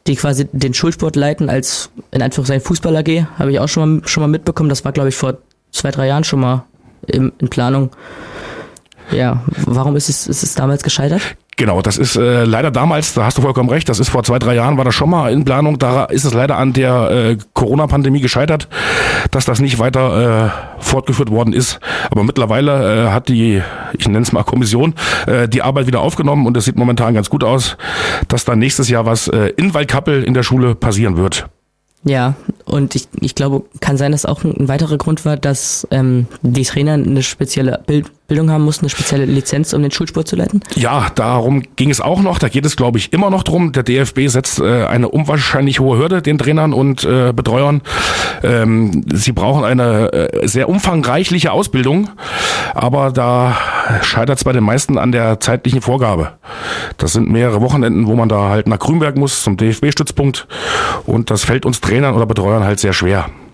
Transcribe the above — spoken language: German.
die quasi den Schulsport leiten als, in Anführungszeichen, Fußball-AG, habe ich auch schon mal mitbekommen. Das war, glaube ich, vor 2-3 Jahren schon mal in Planung. Ja, warum ist es damals gescheitert? Genau, das ist leider damals, da hast du vollkommen recht, das ist vor 2-3 Jahren, war das schon mal in Planung, da ist es leider an der Corona-Pandemie gescheitert, dass das nicht weiter fortgeführt worden ist. Aber mittlerweile hat die, ich nenne es mal Kommission, die Arbeit wieder aufgenommen und es sieht momentan ganz gut aus, dass dann nächstes Jahr was in Waldkappel in der Schule passieren wird. Ja, und ich glaube, kann sein, dass auch ein weiterer Grund war, dass die Trainer eine spezielle Bildung haben mussten, eine spezielle Lizenz, um den Schulsport zu leiten? Ja, darum ging es auch noch. Da geht es, glaube ich, immer noch drum. Der DFB setzt eine unwahrscheinlich hohe Hürde den Trainern und Betreuern. Sie brauchen eine sehr umfangreiche Ausbildung, aber da scheitert es bei den meisten an der zeitlichen Vorgabe. Das sind mehrere Wochenenden, wo man da halt nach Grünberg muss, zum DFB-Stützpunkt. Und das fällt uns Trainern oder Betreuern halt sehr schwer.